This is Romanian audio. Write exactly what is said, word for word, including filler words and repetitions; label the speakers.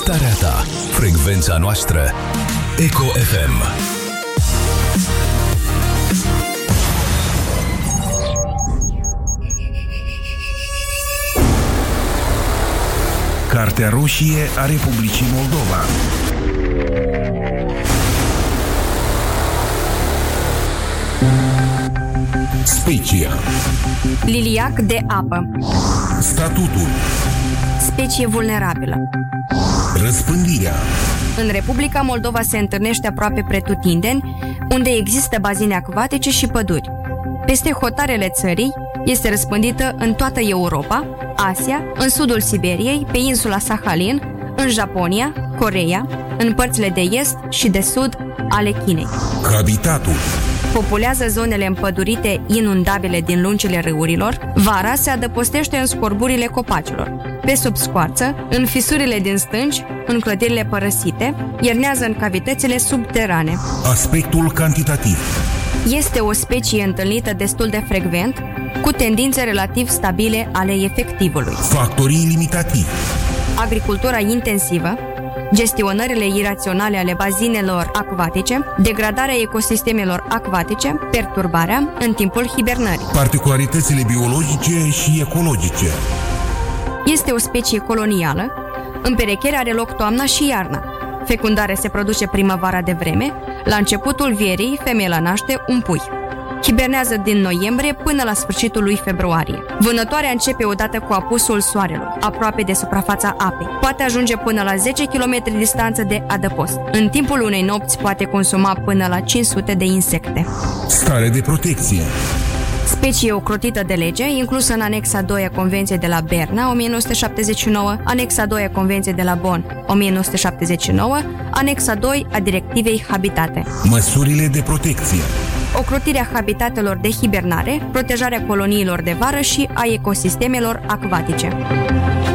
Speaker 1: Starea ta, frecvența noastră, Eco F M.
Speaker 2: Cartea roșie a Republicii Moldova. Specia.
Speaker 3: Liliac de apă.
Speaker 2: Statutul.
Speaker 3: Specie vulnerabilă.
Speaker 2: Răspândirea.
Speaker 3: În Republica Moldova se întâlnește aproape pretutindeni, unde există bazine acvatice și păduri. Peste hotarele țării este răspândită în toată Europa, Asia, în sudul Siberiei, pe insula Sahalin, în Japonia, Coreea, în părțile de est și de sud ale Chinei.
Speaker 2: Habitatul.
Speaker 3: Populează zonele împădurite inundabile din lungile râurilor, vara se adăpostește în scorburile copacilor, pe sub scoarță, în fisurile din stânci, în clădirile părăsite, iernează în cavitățile subterane.
Speaker 2: Aspectul cantitativ.
Speaker 3: Este o specie întâlnită destul de frecvent, cu tendințe relativ stabile ale efectivului.
Speaker 2: Factorii limitativi.
Speaker 3: Agricultura intensivă, gestionările iraționale ale bazinelor acvatice, degradarea ecosistemelor acvatice, perturbarea în timpul hibernării.
Speaker 2: Particularitățile biologice și ecologice.
Speaker 3: Este o specie colonială, împerecherea are loc toamna și iarna. Fecundarea se produce primăvara de vreme, la începutul vierii femeia naște un pui. Hibernează din noiembrie până la sfârșitul lui februarie. Vânătoarea începe odată cu apusul soarelui, aproape de suprafața apei. Poate ajunge până la zece kilometri distanță de adăpost. În timpul unei nopți poate consuma până la cinci sute de insecte.
Speaker 2: Stare de protecție.
Speaker 3: Specie ocrotită de lege, inclusă în anexa doi a Convenției de la Berna, o mie nouă sute șaptezeci și nouă, anexa doi a Convenției de la Bonn, o mie nouă sute șaptezeci și nouă, anexa doi a Directivei Habitate.
Speaker 2: Măsurile de protecție.
Speaker 3: Ocrotirea habitatelor de hibernare, protejarea coloniilor de vară și a ecosistemelor acvatice.